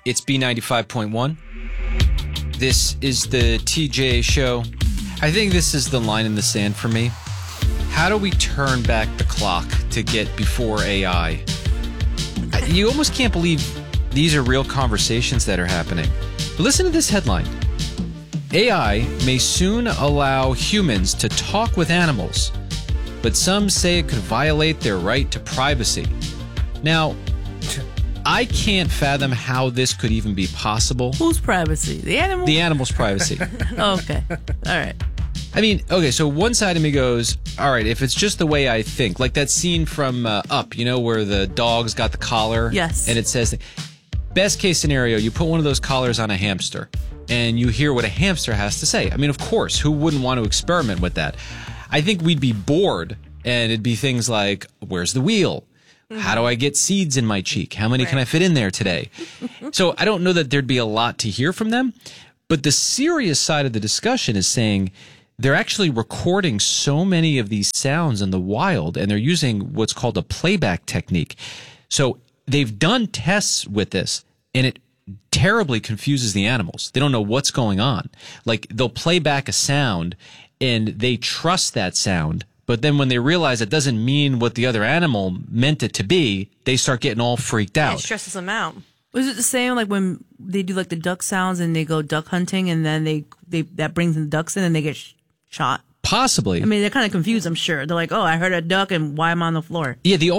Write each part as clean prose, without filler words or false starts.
It's B95.1. This is the TJ show. I think this is the line in the sand for me. How do we turn back the clock to get before AI? You almost can't believe these are real conversations that are happening. But listen to this headline. AI may soon allow humans to talk with animals, but some say it could violate their right to privacy. Now, I can't fathom how this could even be possible. Whose privacy? The animal? The animal's privacy. Okay. All right. I mean, okay, so one side of me goes, all right, if it's just the way I think, like that scene from Up, you know, where the dog's got the collar. Yes. And it says, best case scenario, you put one of those collars on a hamster and you hear what a hamster has to say. I mean, of course, who wouldn't want to experiment with that? I think we'd be bored and it'd be things like, where's the wheel? How do I get seeds in my cheek? How many can I fit in there today? So I don't know that there'd be a lot to hear from them. But the serious side of the discussion is saying they're actually recording so many of these sounds in the wild, and they're using what's called a playback technique. So they've done tests with this, and it terribly confuses the animals. They don't know what's going on. Like, they'll play back a sound, and they trust that sound. But then when they realize it doesn't mean what the other animal meant it to be, they start getting all freaked out. It stresses them out. Was it the same like when they do like the duck sounds and they go duck hunting and then they that brings the ducks in and they get shot? Possibly. I mean, they're kind of confused, I'm sure. They're like, oh, I heard a duck and why am I on the floor? Yeah, the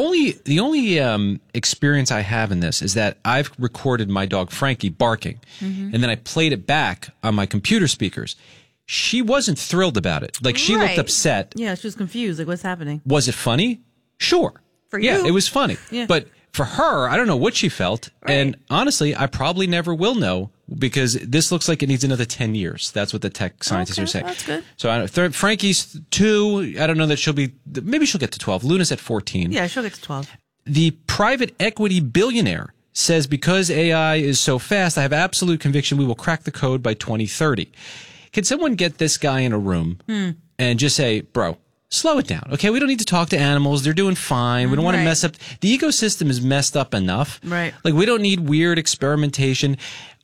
only experience I have in this is that I've recorded my dog Frankie barking, and then I played it back on my computer speakers. She wasn't thrilled about it. Like, she looked upset. Yeah, she was confused. Like, what's happening? Was it funny? Sure. For you. Yeah, it was funny. Yeah. But for her, I don't know what she felt. Right. And honestly, I probably never will know because this looks like it needs another 10 years. That's what the tech scientists are saying. That's good. So I don't, Frankie's 2. I don't know that maybe she'll get to 12. Luna's at 14. Yeah, she'll get to 12. The private equity billionaire says because AI is so fast, I have absolute conviction we will crack the code by 2030. Can someone get this guy in a room and just say, bro, slow it down. Okay, we don't need to talk to animals. They're doing fine. We don't want to mess up. The ecosystem is messed up enough. Right. Like, we don't need weird experimentation.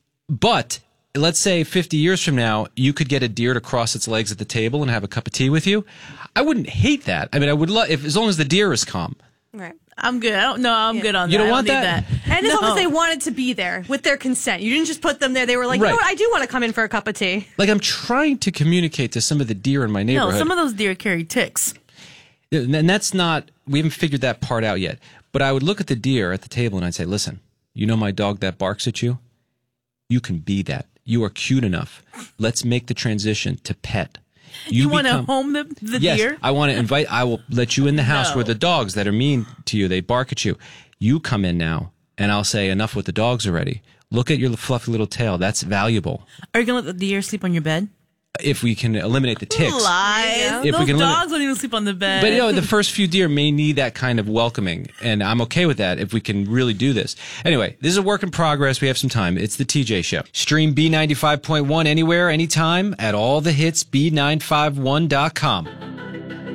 But let's say 50 years from now, you could get a deer to cross its legs at the table and have a cup of tea with you. I wouldn't hate that. I mean, I would love as long as the deer is calm. Right. I'm good. I'm good on that. You don't I want need that? And as long as they wanted to be there with their consent. You didn't just put them there. They were like, you know what, I do want to come in for a cup of tea. Like, I'm trying to communicate to some of the deer in my neighborhood. No, some of those deer carry ticks. And that's not, we haven't figured that part out yet. But I would look at the deer at the table and I'd say, listen, you know my dog that barks at you? You can be that. You are cute enough. Let's make the transition to pet. You want to home the yes, deer? I want to invite, I will let you in the house where the dogs that are mean to you, they bark at you. You come in now and I'll say enough with the dogs already. Look at your fluffy little tail. That's valuable. Are you going to let the deer sleep on your bed? If we can eliminate the ticks. Lies. If Those we can dogs don't even sleep on the bed. But, you know, the first few deer may need that kind of welcoming, and I'm okay with that if we can really do this. Anyway, this is a work in progress. We have some time. It's the TJ Show. Stream B95.1 anywhere, anytime at all the hits, B951.com.